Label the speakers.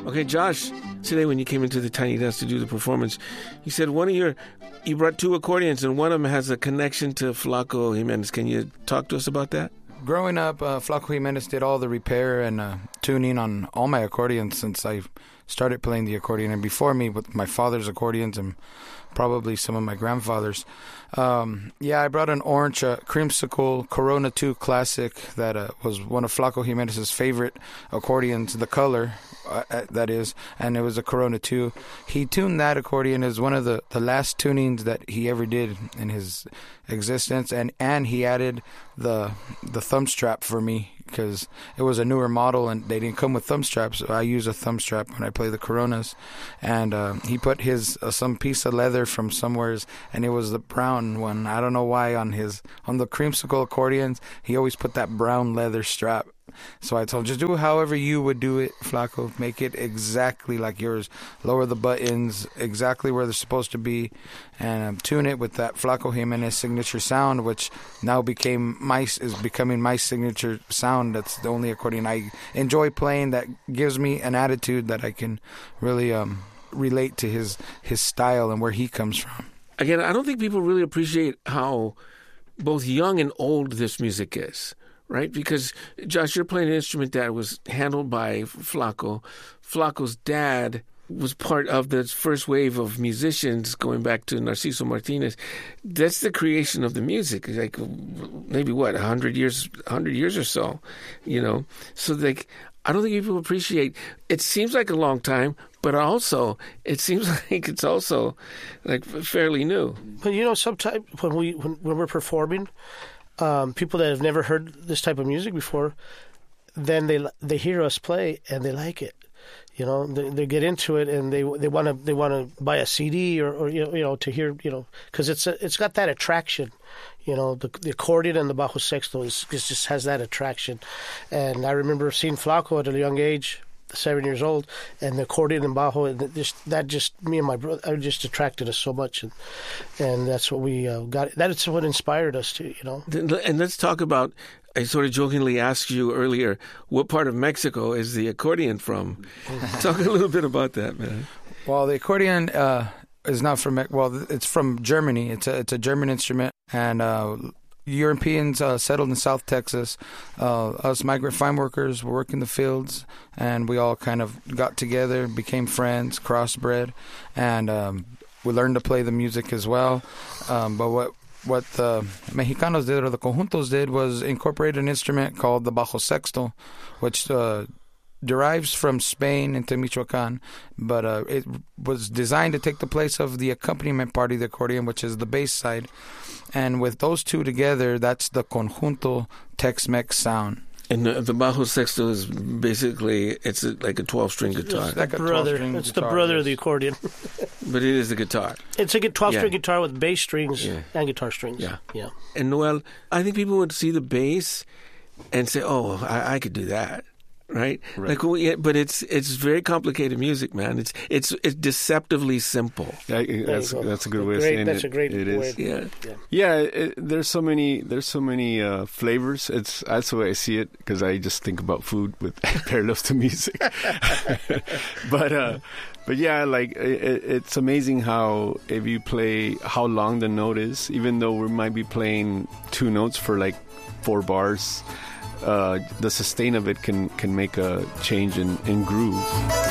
Speaker 1: Okay, Josh, today when you came into the Tiny Desk to do the performance, you said you brought two accordions and one of them has a connection to Flaco Jimenez. Can you talk to us about that?
Speaker 2: Growing up, Flaco Jimenez did all the repair and tuning on all my accordions since I started playing the accordion. And before me, with my father's accordions and probably some of my grandfather's. I brought an orange creamsicle Corona 2 Classic that was one of Flaco Jimenez's favorite accordions, the color, that is, and it was a Corona 2. He tuned that accordion as one of the last tunings that he ever did in his existence, and he added the thumb strap for me because it was a newer model and they didn't come with thumb straps. So I use a thumb strap when I play the Coronas, and he put his some piece of leather from somewheres, and it was the brown one. I don't know why on the creamsicle accordions he always put that brown leather strap. So I told him, just do it however you would do it, Flaco. Make it exactly like yours. Lower the buttons exactly where they're supposed to be, and tune it with that Flaco Jimenez signature sound, which now becoming my signature sound. That's the only accordion I enjoy playing that gives me an attitude that I can really relate to his style and where he comes from.
Speaker 1: Again, I don't think people really appreciate how both young and old this music is. Right? Because, Josh, you're playing an instrument that was handled by Flaco. Flaco's dad was part of the first wave of musicians going back to Narciso Martinez. That's the creation of the music. Like maybe 100 years or so, So I don't think people appreciate. It seems like a long time, but also it seems like it's also like fairly new.
Speaker 3: But sometimes when we're performing, people that have never heard this type of music before, then they hear us play and they like it. They get into it and they want to buy a CD or to hear because it's got that attraction. The accordion and the bajo sexto just has that attraction. And I remember seeing Flaco at a young age, 7 years old, and the accordion and bajo, and me and my brother, just attracted us so much, and that's what we got. That's what inspired us to,
Speaker 1: And let's talk about. I sort of jokingly asked you earlier, what part of Mexico is the accordion from? Talk a little bit about that, man.
Speaker 2: Well, the accordion is not from. It's from Germany. It's a German instrument, and Europeans settled in South Texas. Us migrant farm workers were working the fields, and we all kind of got together, became friends, crossbred, and we learned to play the music as well. But what the Mexicanos did, or the conjuntos did, was incorporate an instrument called the bajo sexto, which derives from Spain into Michoacan, but it was designed to take the place of the accompaniment part of the accordion, which is the bass side. And with those two together, that's the conjunto Tex-Mex sound.
Speaker 1: And the bajo sexto is basically, it's like a 12-string guitar.
Speaker 3: It's like the brother of the accordion.
Speaker 1: But it is the guitar.
Speaker 3: It's a 12-string guitar with bass strings and guitar strings.
Speaker 1: Yeah. And Noel, I think people would see the bass and say, oh, I could do that. Right? But it's very complicated music, man. It's deceptively simple.
Speaker 4: That's a good way of saying it.
Speaker 3: That's a great way.
Speaker 4: It is.
Speaker 1: Yeah.
Speaker 4: There's so many flavors. That's the way I see it, because I just think about food with parallels to music. But yeah, it's amazing how if you play how long the note is, even though we might be playing two notes for like 4 bars. The sustain of it can make a change in groove.